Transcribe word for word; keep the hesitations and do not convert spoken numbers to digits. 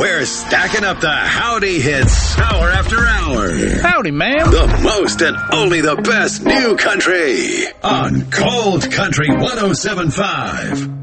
We're stacking up the howdy hits hour after hour. Howdy, man. The most and only the best new country on Cold Country one oh seven point five.